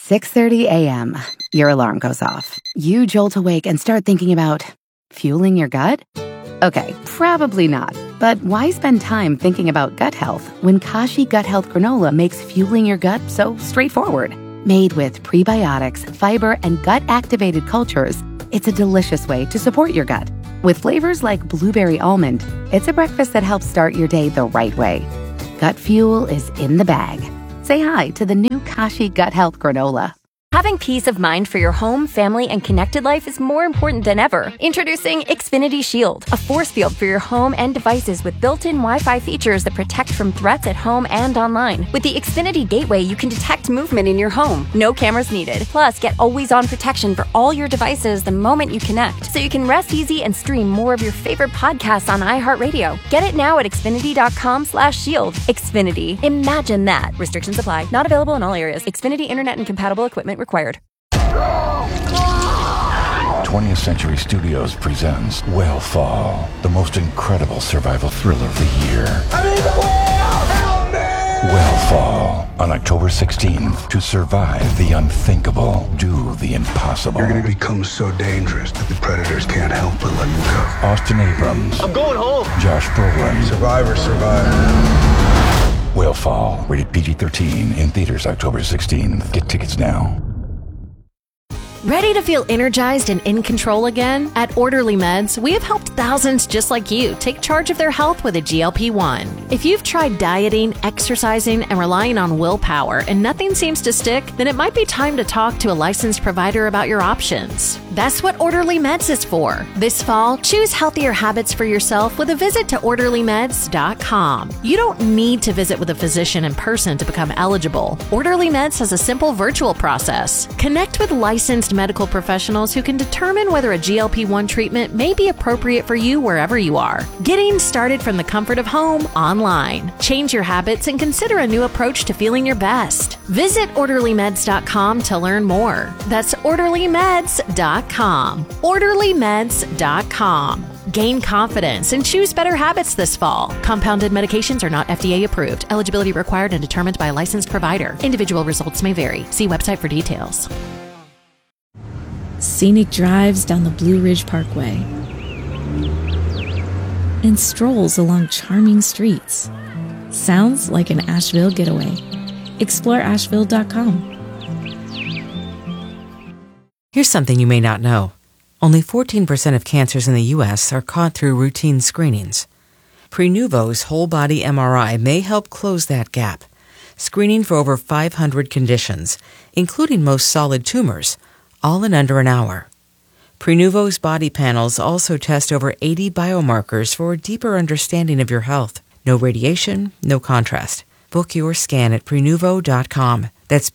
6:30 a.m. Your alarm goes off. You jolt awake and start thinking about fueling your gut? Okay, probably not. But why spend time thinking about gut health when Kashi Gut Health Granola makes fueling your gut so straightforward? Made with prebiotics, fiber, and gut-activated cultures, it's a delicious way to support your gut. With flavors like blueberry almond, it's a breakfast that helps start your day the right way. Gut fuel is in the bag. Say hi to the new Kashi Gut Health Granola. Having peace of mind for your home, family, and connected life is more important than ever. Introducing Xfinity Shield, a force field for your home and devices with built-in Wi-Fi features that protect from threats at home and online. With the Xfinity Gateway, you can detect movement in your home. No cameras needed. Plus, get always-on protection for all your devices the moment you connect, so you can rest easy and stream more of your favorite podcasts on iHeartRadio. Get it now at Xfinity.com/shield. Xfinity. Imagine that. Restrictions apply. Not available in all areas. Xfinity Internet and compatible equipment required. 20th Century Studios presents Whale the most incredible survival thriller of the year. I'm in the whale! Help me! Whale on October 16th. To survive the unthinkable, do the impossible. You're going to become so dangerous that the predators can't help but let you go. Austin Abrams. I'm going home. Josh Brolin. Survivor. Whale, rated PG-13, in theaters October 16th. Get tickets now. Ready to feel energized and in control again? At Orderly Meds, we have helped thousands just like you take charge of their health with a GLP-1. If you've tried dieting, exercising, and relying on willpower and nothing seems to stick, then it might be time to talk to a licensed provider about your options. That's what Orderly Meds is for. This fall, choose healthier habits for yourself with a visit to OrderlyMeds.com. You don't need to visit with a physician in person to become eligible. Orderly Meds has a simple virtual process. Connect with licensed medical professionals who can determine whether a GLP-1 treatment may be appropriate for you wherever you are. Getting started from the comfort of home online. Change your habits and consider a new approach to feeling your best. Visit OrderlyMeds.com to learn more. That's OrderlyMeds.com. OrderlyMeds.com. Gain confidence and choose better habits this fall. Compounded medications are not FDA approved. Eligibility required and determined by a licensed provider. Individual results may vary. See website for details. Scenic drives down the Blue Ridge Parkway and strolls along charming streets. Sounds like an Asheville getaway. Explore Asheville.com. Here's something you may not know. Only 14% of cancers in the U.S. are caught through routine screenings. Prenuvo's whole-body MRI may help close that gap, screening for over 500 conditions, including most solid tumors, all in under an hour. Prenuvo's body panels also test over 80 biomarkers for a deeper understanding of your health. No radiation, no contrast. Book your scan at Prenuvo.com. That's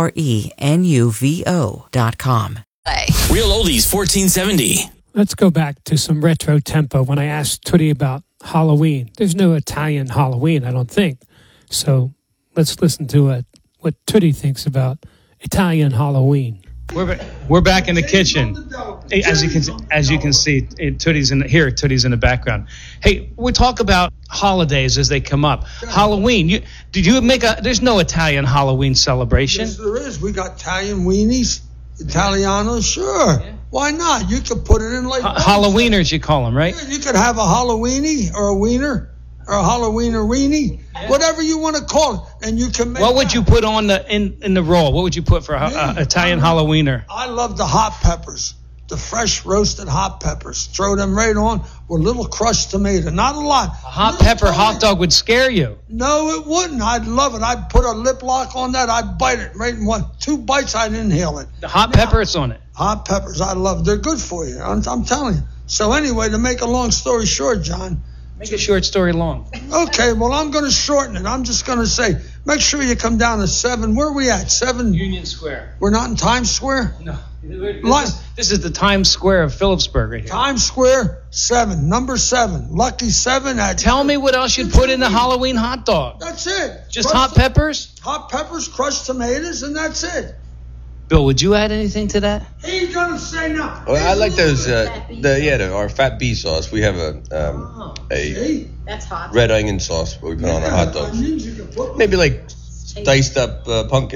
Prenuvo.com. Real Oldies 1470. Let's go back to some retro tempo when I asked Tootie about Halloween. There's no Italian Halloween, I don't think. So let's listen to what Tootie thinks about Italian Halloween. We're back in the kitchen. Hey, as you can see, Tootie's in the background. Hey, we talk about holidays as they come up. Halloween. There's no Italian Halloween celebration? Yes, there is. We got Italian weenies, Italiano, sure. Yeah. Why not? You could put it in like Halloweeners, you call them, right? Yeah, you could have a Halloweenie or a wiener or a Halloweener weenie, whatever you want to call it, and you can make. What would you put on in the roll? What would you put for Italian Halloweener? I love the hot peppers, the fresh roasted hot peppers. Throw them right on with little crushed tomato, not a lot. A hot pepper hot dog would scare you. No, it wouldn't. I'd love it. I'd put a lip lock on that. I'd bite it right in 2 bites. I'd inhale it. The hot peppers on it. Hot peppers, I love. They're good for you. I'm telling you. So anyway, to make a long story short, John. Make a short story long. Okay, well, I'm going to shorten it. I'm just going to say, make sure you come down to 7. Where are we at? 7? Union Square. We're not in Times Square? No. This is the Times Square of Phillipsburg right here. Times Square, 7. Number 7. Lucky 7. Tell me what else you'd put in the Halloween hot dog. That's it. Just hot peppers? Hot peppers, crushed tomatoes, and that's it. Bill, would you add anything to that? He's gonna say no. Well, I like those. Our fat bee sauce. We have a that's hot. Red onion sauce we put on our hot dogs. Maybe like diced up pumpkin.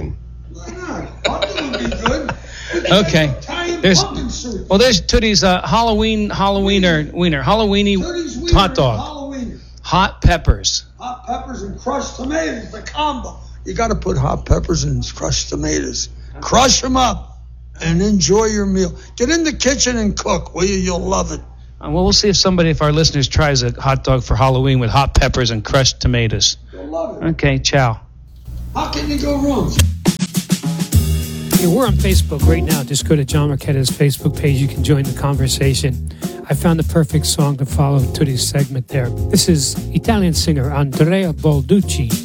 Why not? Pumpkin would be good. Okay. Italian There's pumpkin soup. well, there's Tootie's Halloweener wiener, Halloweeny Tootie's wiener hot and dog, Halloween. hot peppers. Hot peppers and crushed tomatoes, the combo. You got to put hot peppers and crushed tomatoes. Crush them up and enjoy your meal. Get in the kitchen and cook, will you? You'll love it. Well, we'll see if our listeners tries a hot dog for Halloween with hot peppers and crushed tomatoes. You'll love it. Okay, ciao. How can you go wrong? Hey, we're on Facebook right now. Just go to John Marchetta's Facebook page. You can join the conversation. I found the perfect song to follow Tootie's segment there. This is Italian singer Andrea Balducci.